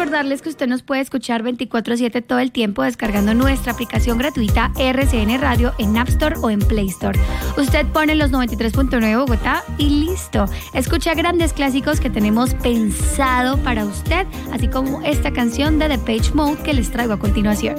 recordarles que usted nos puede escuchar 24/7 todo el tiempo descargando nuestra aplicación gratuita RCN Radio en App Store o en Play Store. Usted pone los 93.9 Bogotá y listo. Escucha grandes clásicos que tenemos pensado para usted, así como esta canción de Depeche Mode que les traigo a continuación.